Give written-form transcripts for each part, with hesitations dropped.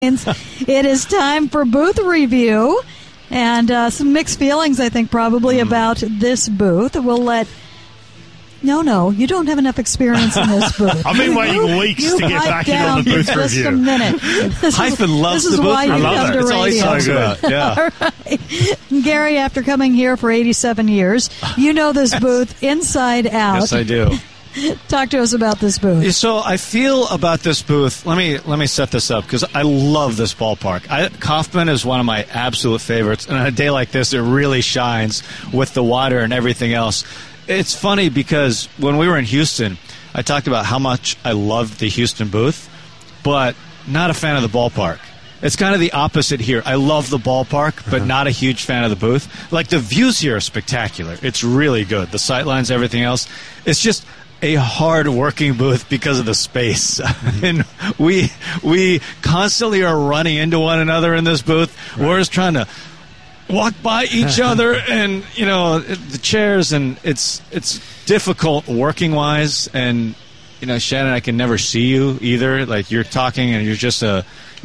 It is time for booth review, and some mixed feelings, I think, probably about this booth. We'll let... No, you don't have enough experience in this booth. I've been waiting weeks to get back in on the booth review. Just a minute. Hyphen loves the booth review. I love it. It's all he talks about. Yeah. All right. Gary, after coming here for 87 years, you know this booth inside out. Yes, I do. Talk to us about this booth. So I feel about this booth. Let me set this up because I love this ballpark. Kauffman is one of my absolute favorites, and on a day like this, it really shines with the water and everything else. It's funny because when we were in Houston, I talked about how much I loved the Houston booth, but not a fan of the ballpark. It's kind of the opposite here. I love the ballpark, but not a huge fan of the booth. Like, the views here are spectacular. It's really good. The sightlines, everything else. It's just a hard-working booth because of the space. And we constantly are running into one another in this booth. Right. We're just trying to walk by each other and, the chairs, and it's difficult working-wise. And, Shannon, I can never see you either. Like, you're talking and you're just a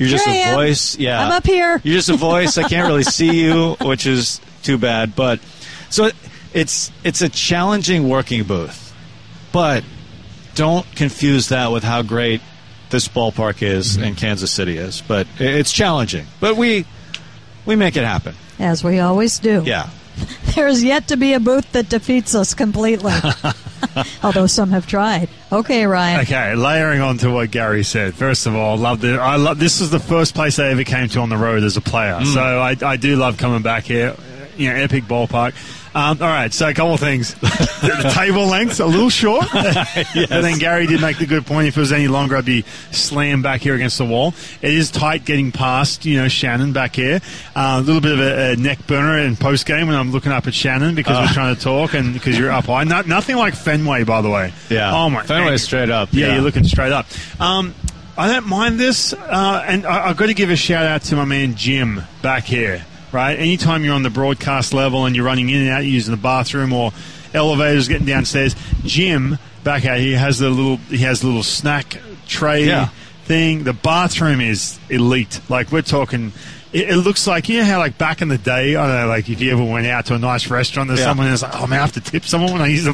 voice. Yeah. I'm up here. You're just a voice. I can't really see you, which is too bad. But so it's a challenging working booth. But don't confuse that with how great this ballpark is and Kansas City is. But it's challenging. But we make it happen. As we always do. Yeah. There's yet to be a booth that defeats us completely. Although some have tried. Okay, Ryan. Okay, layering on to what Gary said. First of all, this is the first place I ever came to on the road as a player. So I do love coming back here. Epic ballpark. All right, so a couple of things. The table length's a little short. Yes. But then Gary did make the good point. If it was any longer, I'd be slammed back here against the wall. It is tight getting past, Shannon back here. A little bit of a neck burner in post-game when I'm looking up at Shannon because we're trying to talk and because you're up high. Nothing like Fenway, by the way. Yeah. Oh, my. Fenway's straight up. Yeah, you're looking straight up. I don't mind this, and I've got to give a shout-out to my man Jim back here. Right, anytime you're on the broadcast level and you're running in and out using the bathroom or elevators, getting downstairs, Jim back out here has a little snack tray thing. The bathroom is elite. Like, we're talking. It looks like, how like back in the day, I don't know, like if you ever went out to a nice restaurant, there's someone who's like, oh man, I have to tip someone when I use the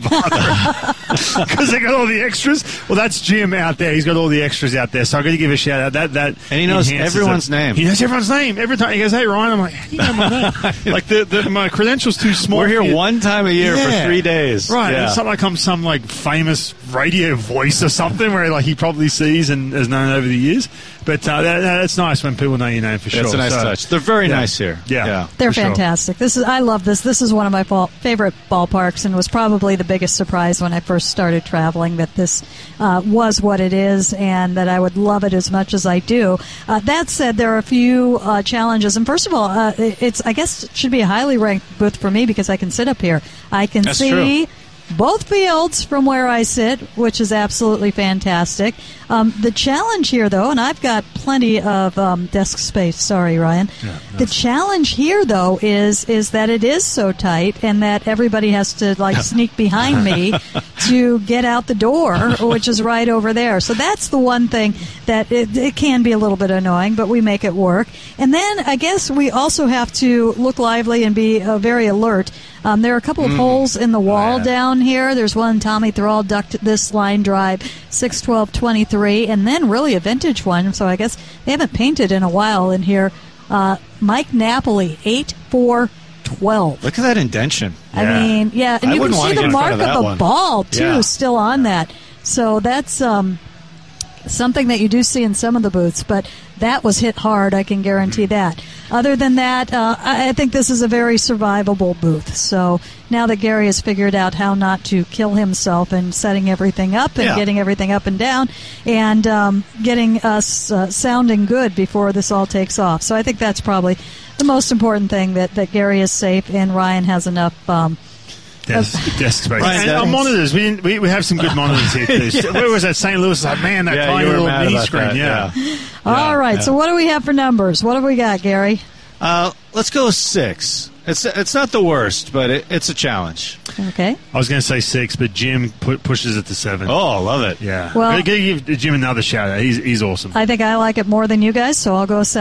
bathroom because they got all the extras. Well, that's Jim out there. He's got all the extras out there. So I've got to give a shout out. That and he knows everyone's name. He knows everyone's name every time. He goes, hey Ryan, I'm like, how do you know my name? Like my credentials too small. We're here one time a year for 3 days. Right. Yeah. It's not like I'm some like famous radio voice or something where like he probably sees and has known over the years. But that's nice when people know your name for sure. That's a nice touch. They're very nice here. Yeah. They're fantastic. Sure. I love this. This is one of my favorite ballparks and was probably the biggest surprise when I first started traveling that this was what it is and that I would love it as much as I do. That said, there are a few challenges. And first of all, I guess it should be a highly ranked booth for me because I can sit up here. I can see both fields from where I sit, which is absolutely fantastic. The challenge here, though, and I've got plenty of desk space. Sorry, Ryan. Yeah, the challenge here, though, is that it is so tight and that everybody has to sneak behind me to get out the door, which is right over there. So that's the one thing that it can be a little bit annoying, but we make it work. And then I guess we also have to look lively and be very alert. There are a couple of holes in the wall down here. There's one Tommy Thrall ducked this line drive, 6-12-23, and then really a vintage one. So I guess they haven't painted in a while in here. Mike Napoli, 8-4-12. Look at that indention. I mean, and you can see the mark of a ball, too, still on that. So that's something that you do see in some of the booths, but that was hit hard, I can guarantee that. Other than that, I think this is a very survivable booth. So now that Gary has figured out how not to kill himself and setting everything up and getting everything up and down and getting us sounding good before this all takes off. So I think that's probably the most important thing, that Gary is safe and Ryan has enough desk space. And monitors. We have some good monitors here too. Where was that? St. Louis? Like, man, that tiny little mini screen. All right. So what do we have for numbers? What have we got, Gary? Let's go 6. It's not the worst, but it's a challenge. Okay. I was going to say 6, but Jim pushes it to 7. Oh, love it. Yeah. Well- Gotta give Jim another shout out. He's awesome. I think I like it more than you guys, so I'll go 7.